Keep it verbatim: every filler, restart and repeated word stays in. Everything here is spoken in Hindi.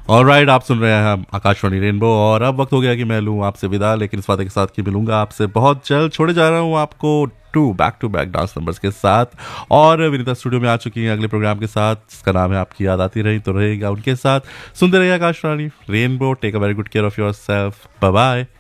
ऑलराइट, आप सुन रहे हैं हम आकाशवाणी रेनबो और अब वक्त हो गया कि मैं लूँ आपसे विदा, लेकिन इस वादे के साथ कि मिलूंगा आपसे बहुत जल्द। छोड़े जा रहा हूँ आपको to back to back dance numbers के साथ। और विनीता स्टूडियो में आ चुकी हैं अगले प्रोग्राम के साथ, जिसका नाम है आपकी याद आती रही तो रहेगा उनके साथ। सुनते रहिए Akashvani rainbow. Take a very good care of your self. Bye bye.